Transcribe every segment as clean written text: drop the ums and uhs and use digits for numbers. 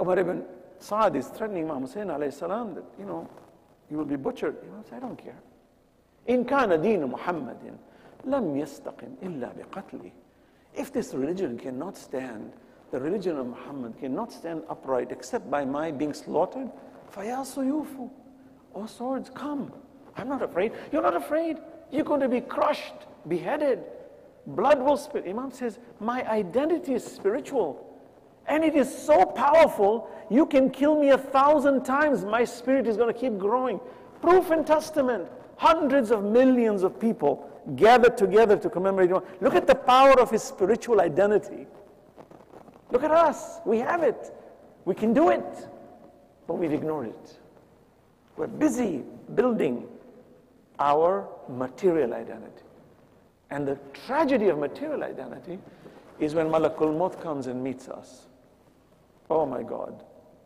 Umar ibn Saad is threatening Imam Hussein alayhi salam that, you will be butchered. Imam says, I don't care. In kana deen Muhammadin lam yastaqim illa biqatli. If this religion cannot stand, the religion of Muhammad cannot stand upright except by my being slaughtered, faya suyufu. Oh swords, come. I'm not afraid. You're not afraid. You're going to be crushed, beheaded. Blood will spill. Imam says, my identity is spiritual. And it is so powerful, you can kill me 1,000 times. My spirit is going to keep growing. Proof and testament. Hundreds of millions of people gathered together to commemorate. Look at the power of his spiritual identity. Look at us. We have it. We can do it. But we've ignored it. We're busy building our material identity. And the tragedy of material identity is when Malakul Maut comes and meets us. Oh my God.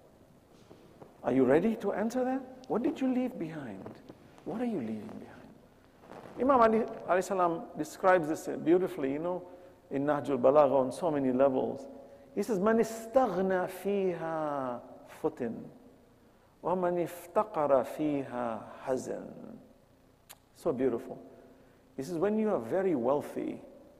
Are you ready to answer that? What did you leave behind? What are you leaving behind? Imam Ali alayhi salam describes this beautifully, in Nahjul Balagha on so many levels. He says, Man istaghna fiha futin, wa man iftaqara fiha hazan. So beautiful. He says, when you are very wealthy,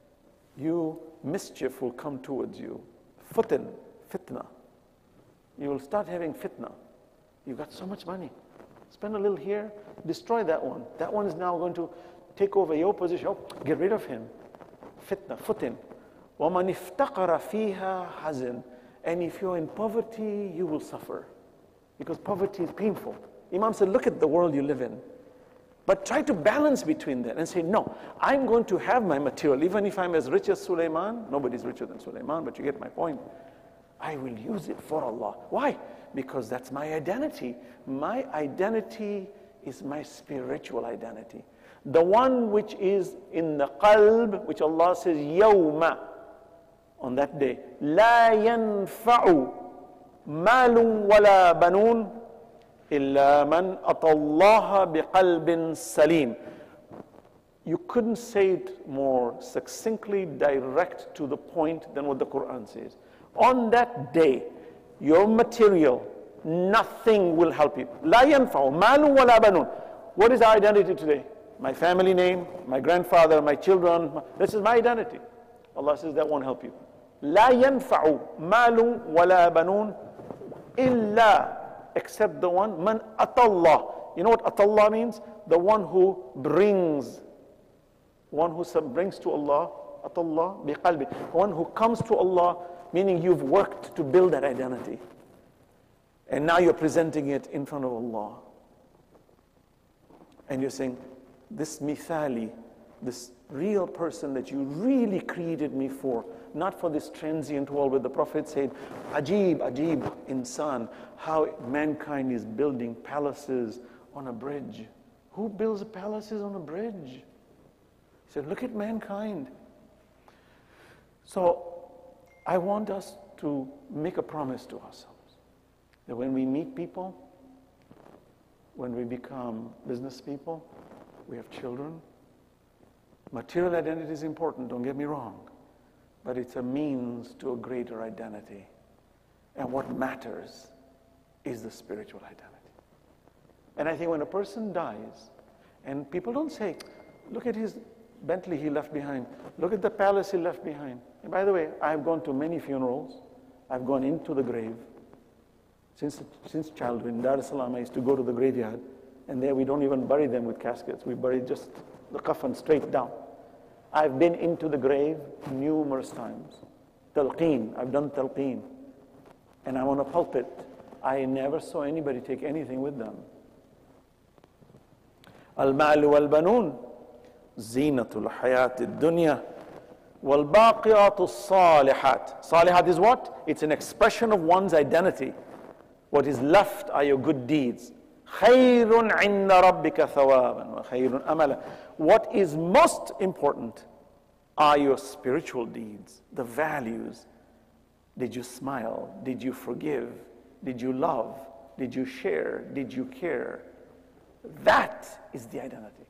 mischief will come towards you. Futin, fitna. You will start having fitna. You've got so much money. Spend a little here, destroy that one. That one is now going to take over your position. Oh, get rid of him. Fitna, futin. وَمَنْ اِفْتَقَرَ فِيهَا حَزِنٌ. And if you're in poverty, you will suffer. Because poverty is painful. Imam said, look at the world you live in. But try to balance between that and say, no, I'm going to have my material. Even if I'm as rich as Sulaiman, nobody's richer than Sulaiman, but you get my point. I will use it for Allah. Why? Because that's my identity. My identity is my spiritual identity. The one which is in the qalb, which Allah says, yawma, on that day, la yanfa'u malun wala banun illa man atallaha biqalbin salim. You couldn't say it more succinctly, direct to the point than what the Quran says. On that day, your material, nothing will help you. La yanfa'u malun wala banun. What is our identity today? My family name, my grandfather, my children. This is my identity. Allah says that won't help you. La yanfa'u malun wala banun illa, except the one man atallah. You know what atallah means? The one who brings to Allah, atallah biqalbi. One who comes to Allah, meaning you've worked to build that identity. And now you're presenting it in front of Allah. And you're saying, this mithali, this real person that you really created me for, not for this transient world where the Prophet said, Ajib, Ajib, insan, how mankind is building palaces on a bridge. Who builds palaces on a bridge? He said, look at mankind. So I want us to make a promise to ourselves that when we meet people, when we become business people, we have children. Material identity is important, don't get me wrong, but it's a means to a greater identity. And what matters is the spiritual identity. And I think when a person dies, and people don't say, look at his Bentley he left behind, look at the palace he left behind. And by the way, I've gone to many funerals. I've gone into the grave. Since childhood in Dar es Salaam, I used to go to the graveyard. And there we don't even bury them with caskets. We bury just the coffin straight down. I've been into the grave numerous times. Talqeen, I've done talqeen. And I'm on a pulpit. I never saw anybody take anything with them. Al-ma'lu wal-banun, zinatul hayatid dunya, wal-baqiyatus salihat. Salihat is what? It's an expression of one's identity. What is left are your good deeds. خَيْرٌ عِنَّ رَبِّكَ ثَوَابًا وَخَيْرٌ أَمَلًا. What is most important are your spiritual deeds, the values. Did you smile? Did you forgive? Did you love? Did you share? Did you care? That is the identity.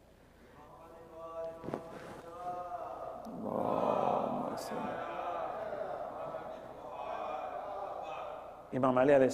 Imam Ali alayhi